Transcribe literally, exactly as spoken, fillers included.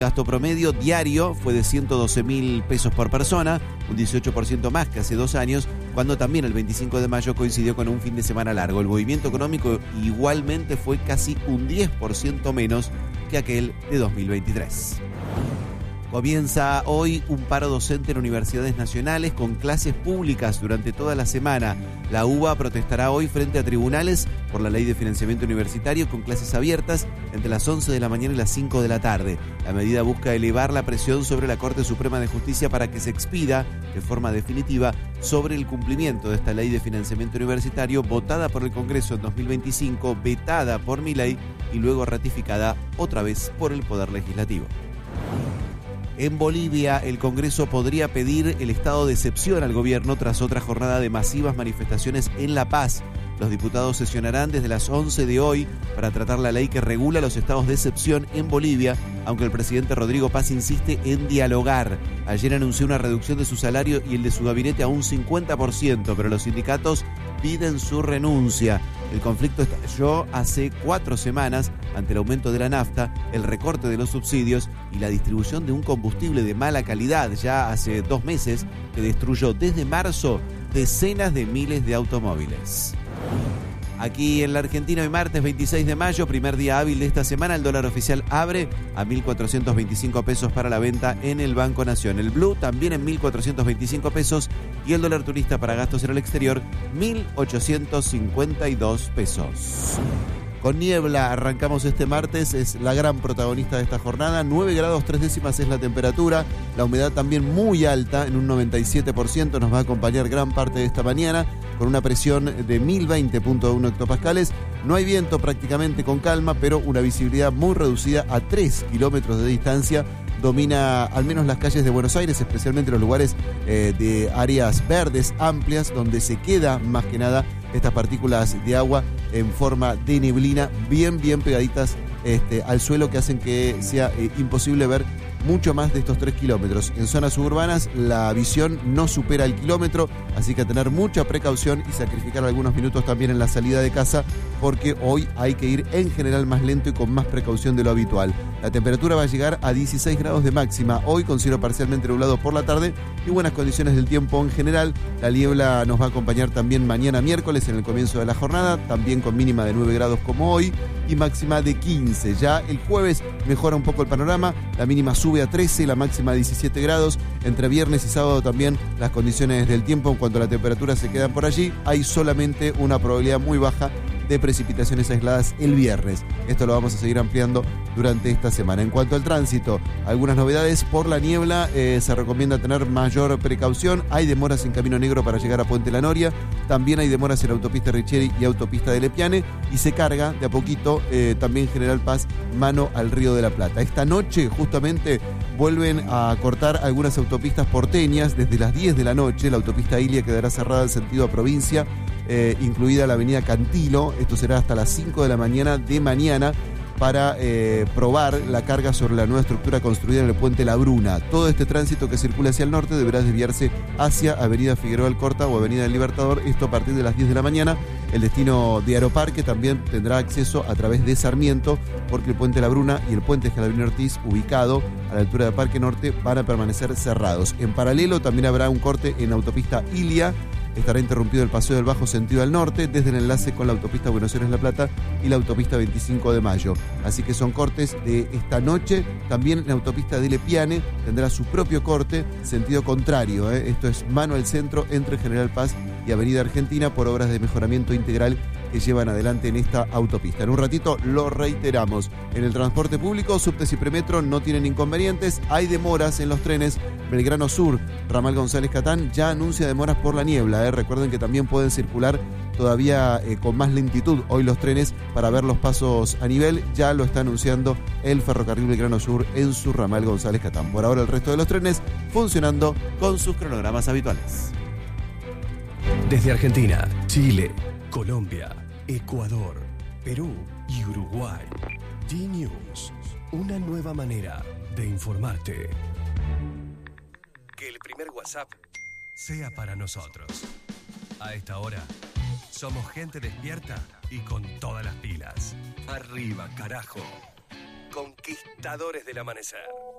gasto promedio diario fue de ciento doce mil pesos por persona, un dieciocho por ciento más que hace dos años, cuando también el veinticinco de mayo coincidió con un fin de semana largo. El movimiento económico igualmente fue casi un diez por ciento menos que aquel de dos mil veintitrés. Comienza hoy un paro docente en universidades nacionales con clases públicas durante toda la semana. La U B A protestará hoy frente a tribunales por la ley de financiamiento universitario con clases abiertas entre las once de la mañana y las cinco de la tarde. La medida busca elevar la presión sobre la Corte Suprema de Justicia para que se expida de forma definitiva sobre el cumplimiento de esta ley de financiamiento universitario votada por el Congreso en dos mil veinticinco, vetada por Milei y luego ratificada otra vez por el Poder Legislativo. En Bolivia, el Congreso podría pedir el estado de excepción al gobierno tras otra jornada de masivas manifestaciones en La Paz. Los diputados sesionarán desde las once de hoy para tratar la ley que regula los estados de excepción en Bolivia, aunque el presidente Rodrigo Paz insiste en dialogar. Ayer anunció una reducción de su salario y el de su gabinete a un cincuenta por ciento, pero los sindicatos piden su renuncia. El conflicto estalló hace cuatro semanas ante el aumento de la nafta, el recorte de los subsidios y la distribución de un combustible de mala calidad ya hace dos meses que destruyó desde marzo decenas de miles de automóviles. Aquí en la Argentina, hoy martes veintiséis de mayo, primer día hábil de esta semana, el dólar oficial abre a mil cuatrocientos veinticinco pesos para la venta en el Banco Nación. El Blue también en mil cuatrocientos veinticinco pesos y el dólar turista para gastos en el exterior, mil ochocientos cincuenta y dos pesos. Con niebla arrancamos este martes, es la gran protagonista de esta jornada, nueve grados tres décimas es la temperatura, la humedad también muy alta, en un noventa y siete por ciento, nos va a acompañar gran parte de esta mañana, con una presión de mil veinte punto uno hectopascales, no hay viento prácticamente, con calma, pero una visibilidad muy reducida a tres kilómetros de distancia, domina al menos las calles de Buenos Aires, especialmente los lugares eh, de áreas verdes amplias, donde se queda más que nada estas partículas de agua en forma de neblina bien, bien pegaditas este, al suelo, que hacen que sea eh, imposible ver mucho más de estos tres kilómetros. En zonas suburbanas la visión no supera el kilómetro, así que a tener mucha precaución y sacrificar algunos minutos también en la salida de casa, porque hoy hay que ir en general más lento y con más precaución de lo habitual. La temperatura va a llegar a dieciséis grados de máxima, hoy con cielo parcialmente nublado por la tarde y buenas condiciones del tiempo en general. La niebla nos va a acompañar también mañana miércoles en el comienzo de la jornada, también con mínima de nueve grados como hoy y máxima de quince. Ya el jueves mejora un poco el panorama, la mínima sube a trece, la máxima a diecisiete grados. Entre viernes y sábado también las condiciones del tiempo en cuanto a la temperatura se quedan por allí. Hay solamente una probabilidad muy baja de precipitaciones aisladas el viernes. Esto lo vamos a seguir ampliando durante esta semana. En cuanto al tránsito, algunas novedades por la niebla, eh, se recomienda tener mayor precaución. Hay demoras en Camino Negro para llegar a Puente La Noria, también hay demoras en la autopista Richieri y autopista de Lepiane, y se carga de a poquito eh, también General Paz mano al Río de la Plata. Esta noche justamente vuelven a cortar algunas autopistas porteñas desde las diez de la noche. La autopista Ilia quedará cerrada en sentido a provincia, Eh, incluida la avenida Cantilo. Esto será hasta las cinco de la mañana de mañana para eh, probar la carga sobre la nueva estructura construida en el puente La Bruna. Todo este tránsito que circula hacia el norte deberá desviarse hacia avenida Figueroa Alcorta o avenida del Libertador, esto a partir de las diez de la mañana. El destino de Aeroparque también tendrá acceso a través de Sarmiento, porque el puente La Bruna y el puente Scalabrini Ortiz, ubicado a la altura de Parque Norte, van a permanecer cerrados. En paralelo también habrá un corte en autopista Ilia. Estará interrumpido el paseo del Bajo sentido al norte desde el enlace con la autopista Buenos Aires-La Plata y la autopista veinticinco de mayo. Así que son cortes de esta noche. También la autopista de Lepiane tendrá su propio corte, sentido contrario. ¿eh? Esto es mano al centro entre General Paz y Avenida Argentina por obras de mejoramiento integral que llevan adelante en esta autopista. En un ratito lo reiteramos. En el transporte público, subtes y premetro no tienen inconvenientes. Hay demoras en los trenes. Belgrano Sur, ramal González Catán, ya anuncia demoras por la niebla. ¿eh? Recuerden que también pueden circular todavía eh, con más lentitud hoy los trenes para ver los pasos a nivel. Ya lo está anunciando el ferrocarril Belgrano Sur en su ramal González Catán. Por ahora el resto de los trenes funcionando con sus cronogramas habituales. Desde Argentina, Chile, Colombia, Ecuador, Perú y Uruguay. D-News, una nueva manera de informarte. Que el primer WhatsApp sea para nosotros. A esta hora, somos gente despierta y con todas las pilas. Arriba, carajo. Conquistadores del amanecer.